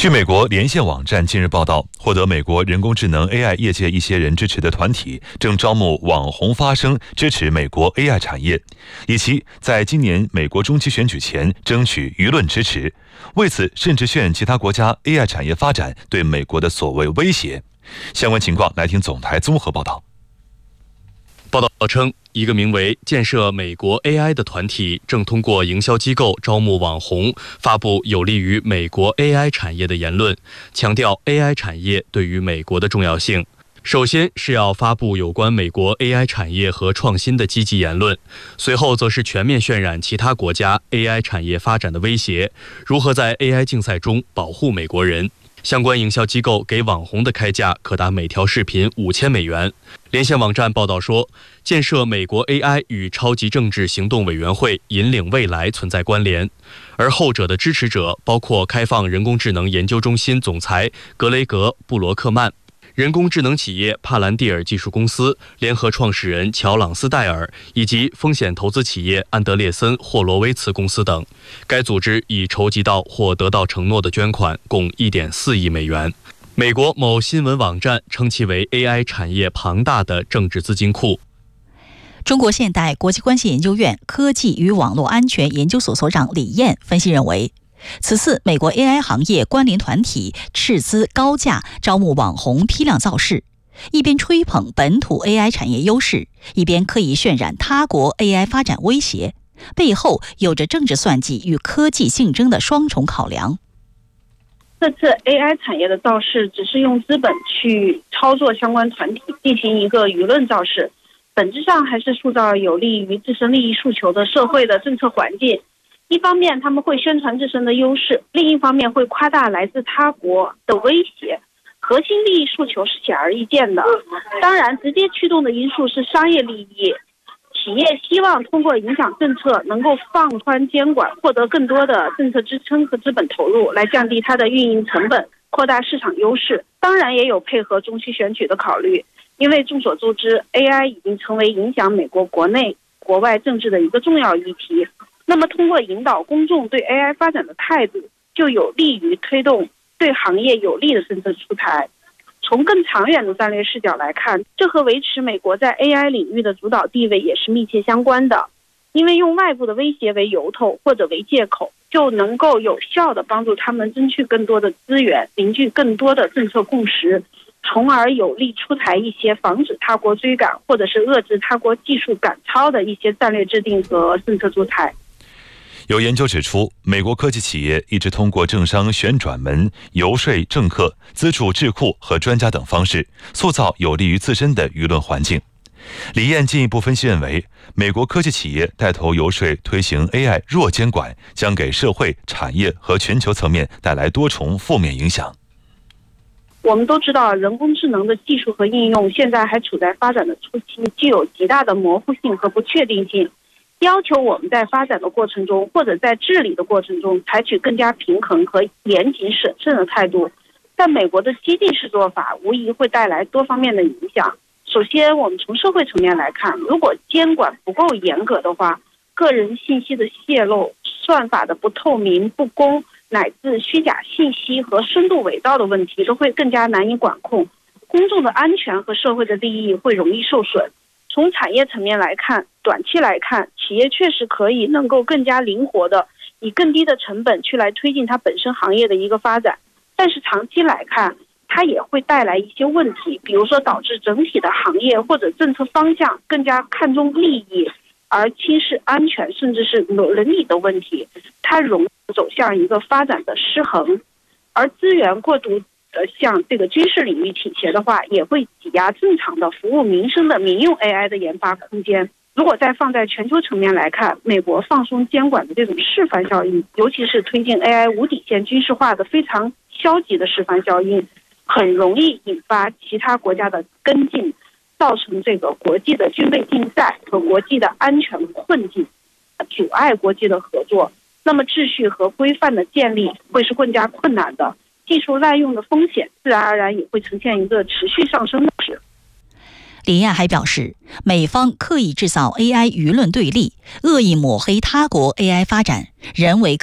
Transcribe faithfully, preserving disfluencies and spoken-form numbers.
据美国连线网站近日报道，获得美国人工智能 A I 业界一些人支持的团体正招募网红发声，支持美国 A I 产业，以期在今年美国中期选举前争取舆论支持。为此，甚至渲染其他国家 A I 产业发展对美国的所谓威胁。相关情况，来听总台综合报道。 报道称，一个名为建设美国 A I 的团体正通过营销机构招募网红，发布有利于美国 A I 产业的言论，强调 A I 产业对于美国的重要性。首先是要发布有关美国 A I 产业和创新的积极言论，随后则是全面渲染其他国家 A I 产业发展的威胁，如何在 A I 竞赛中保护美国人。相关营销机构给网红的开价可达每条视频五千美元。连线网站报道说，建设美国 A I 与超级政治行动委员会引领未来存在关联，而后者的支持者包括开放人工智能研究中心总裁格雷格·布罗克曼、人工智能企业帕兰蒂尔技术公司联合创始人乔朗斯戴尔以及风险投资企业安德烈森霍罗威茨公司等。该组织已筹集到或得到承诺的捐款共 一点四亿美元。美国某新闻网站称其为 A I 产业庞大的政治资金库。 中国现代国际关系研究院科技与网络安全研究所所长李燕分析认为，此次美国 A I 行业关联团体斥资高价招募网红批量造势，一边吹捧本土 A I 产业优势，一边刻意渲染他国 A I 发展威胁，背后有着政治算计与科技竞争的双重考量。 这次 A I 产业的造势只是用资本去操作相关团体进行一个舆论造势，本质上还是塑造有利于自身利益诉求的社会的政策环境。一方面他们会宣传自身的优势，另一方面会夸大来自他国的威胁，核心利益诉求是显而易见的。当然直接驱动的因素是商业利益，企业希望通过影响政策能够放宽监管，获得更多的政策支撑和资本投入，来降低它的运营成本，扩大市场优势。当然也有配合中期选举的考虑，因为众所周知 A I 已经成为影响美国国内国外政治的一个重要议题。那么通过引导公众对 A I 发展的态度，就有利于推动对行业有利的政策出台。从更长远的战略视角来看，这和维持美国在 A I 领域的主导地位也是密切相关的。因为用外部的威胁为由头或者为借口，就能够有效地帮助他们争取更多的资源，凝聚更多的政策共识，从而有力出台一些防止他国追赶或者是遏制他国技术赶超的一些战略制定和政策出台。 有研究指出，美国科技企业一直通过政商旋转门、游说政客、资助智库和专家等方式，塑造有利于自身的舆论环境。李燕进一步分析认为，美国科技企业带头游说推行 A I 弱监管，将给社会、产业和全球层面带来多重负面影响。 我们都知道，人工智能的技术和应用现在还处在发展的初期，具有极大的模糊性和不确定性，要求我们在发展的过程中或者在治理的过程中采取更加平衡和严谨审慎的态度。但美国的激进式做法无疑会带来多方面的影响。首先，我们从社会层面来看，如果监管不够严格的话，个人信息的泄露、算法的不透明、不公，乃至虚假信息和深度伪造的问题都会更加难以管控，公众的安全和社会的利益会容易受损。从产业层面来看，短期来看，企业确实可以能够更加灵活的以更低的成本去来推进它本身行业的一个发展，但是长期来看，它也会带来一些问题，比如说导致整体的行业或者政策方向更加看重利益，而轻视安全甚至是伦理的问题，它容易走向一个发展的失衡。而资源过度的向这个军事领域倾斜的话，也会挤压正常的服务民生的民用 A I 的研发空间。如果再放在全球层面来看，美国放松监管的这种示范效应，尤其是推进 A I 无底线军事化的非常消极的示范效应，很容易引发其他国家的跟进，造成这个国际的军备竞赛和国际的安全困境，阻碍国际的合作。那么秩序和规范的建立会是更加困难的，技术滥用的风险自然而然也会呈现一个持续上升的势。 李燕还表示，美方刻意制造 A I 舆论对立，恶意抹黑他国 A I 发展，人为